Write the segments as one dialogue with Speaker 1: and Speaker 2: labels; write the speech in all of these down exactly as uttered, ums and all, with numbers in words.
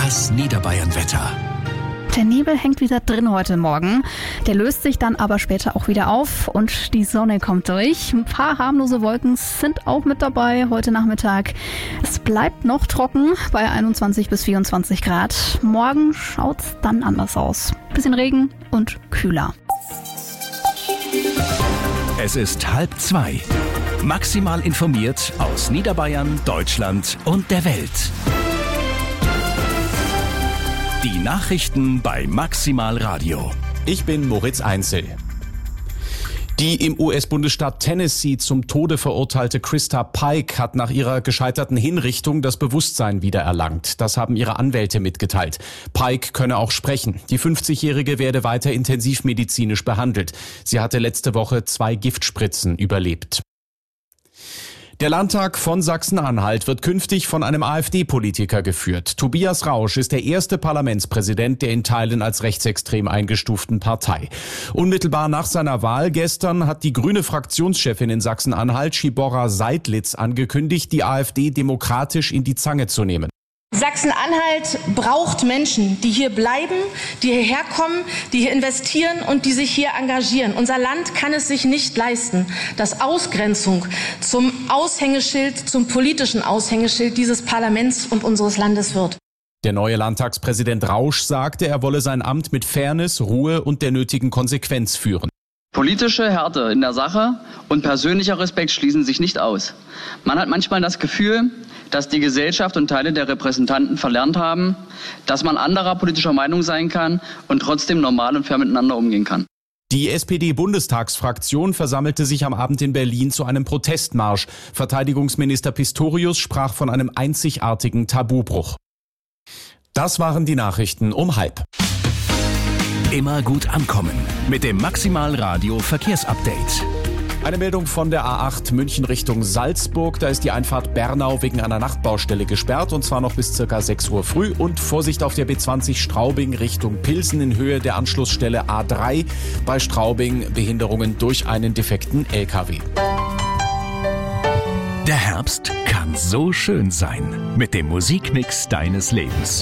Speaker 1: Das Niederbayern-Wetter.
Speaker 2: Der Nebel hängt wieder drin heute Morgen. Der löst sich dann aber später auch wieder auf und die Sonne kommt durch. Ein paar harmlose Wolken sind auch mit dabei heute Nachmittag. Es bleibt noch trocken bei einundzwanzig bis vierundzwanzig Grad. Morgen schaut's dann anders aus. Bisschen Regen und kühler.
Speaker 1: Es ist halb zwei. Maximal informiert aus Niederbayern, Deutschland und der Welt. Die Nachrichten bei Maximal Radio.
Speaker 3: Ich bin Moritz Einzel. Die im U S-Bundesstaat Tennessee zum Tode verurteilte Krista Pike hat nach ihrer gescheiterten Hinrichtung das Bewusstsein wiedererlangt. Das haben ihre Anwälte mitgeteilt. Pike könne auch sprechen. Die fünfzigjährige werde weiter intensivmedizinisch behandelt. Sie hatte letzte Woche zwei Giftspritzen überlebt. Der Landtag von Sachsen-Anhalt wird künftig von einem AfD-Politiker geführt. Tobias Rausch ist der erste Parlamentspräsident der in Teilen als rechtsextrem eingestuften Partei. Unmittelbar nach seiner Wahl gestern hat die grüne Fraktionschefin in Sachsen-Anhalt, Schiborra Seidlitz, angekündigt, die AfD demokratisch in die Zange zu nehmen.
Speaker 4: Sachsen-Anhalt braucht Menschen, die hier bleiben, die hierher kommen, die hier investieren und die sich hier engagieren. Unser Land kann es sich nicht leisten, dass Ausgrenzung zum Aushängeschild, zum politischen Aushängeschild dieses Parlaments und unseres Landes wird.
Speaker 3: Der neue Landtagspräsident Rausch sagte, er wolle sein Amt mit Fairness, Ruhe und der nötigen Konsequenz führen.
Speaker 5: Politische Härte in der Sache und persönlicher Respekt schließen sich nicht aus. Man hat manchmal das Gefühl, dass die Gesellschaft und Teile der Repräsentanten verlernt haben, dass man anderer politischer Meinung sein kann und trotzdem normal und fair miteinander umgehen kann.
Speaker 3: Die S P D-Bundestagsfraktion versammelte sich am Abend in Berlin zu einem Protestmarsch. Verteidigungsminister Pistorius sprach von einem einzigartigen Tabubruch. Das waren die Nachrichten um halb.
Speaker 1: Immer gut ankommen mit dem Maximal Radio Verkehrsupdate.
Speaker 3: Eine Meldung von der A acht München Richtung Salzburg. Da ist die Einfahrt Bernau wegen einer Nachtbaustelle gesperrt und zwar noch bis circa sechs Uhr früh. Und Vorsicht auf der B zwanzig Straubing Richtung Pilsen in Höhe der Anschlussstelle A drei. Bei Straubing Behinderungen durch einen defekten L K W.
Speaker 1: Der Herbst kann so schön sein mit dem Musikmix deines Lebens.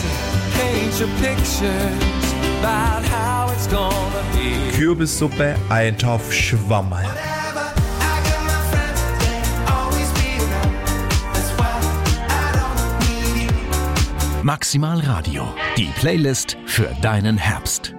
Speaker 6: Kürbissuppe, Eintopf, Schwammerl.
Speaker 1: Maximal Radio, die Playlist für deinen Herbst.